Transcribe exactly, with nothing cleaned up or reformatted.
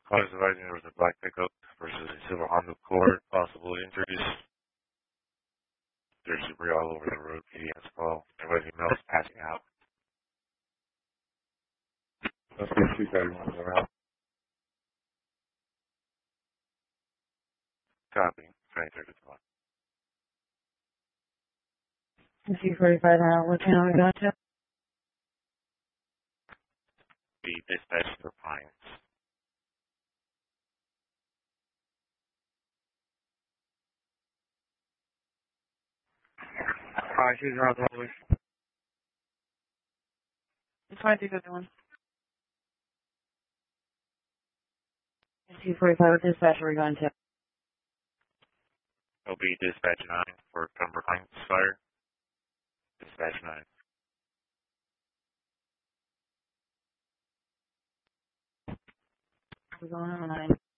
Cars advising there was a black pickup versus a silver Honda Accord, possible injuries. There's debris all over the road, P D as well. Everybody else passing out. Let's get two thirty-ones around. Copy. twenty thirty-one. C forty-five, uh, what channel are we going to? Be dispatched for Pines. Alright, she's around the hallway. twenty-two fifty-one. C forty-five, dispatch, are we going to? It'll be dispatch nine for Cumber Pines fire. Dispatch nine. We're going on nine.